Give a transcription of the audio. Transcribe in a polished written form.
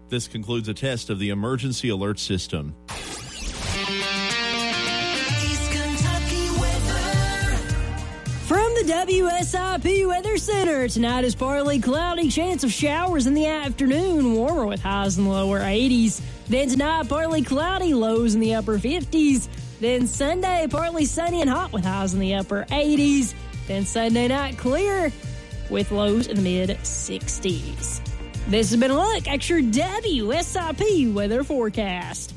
This concludes a test of the emergency alert system. From the WSIP Weather Center, tonight is partly cloudy, chance of showers in the afternoon, warmer with highs in the lower 80s. Then tonight, partly cloudy, lows in the upper 50s. Then Sunday, partly sunny and hot with highs in the upper 80s. Then Sunday night, clear with lows in the mid-60s. This has been a look at your WSIP weather forecast.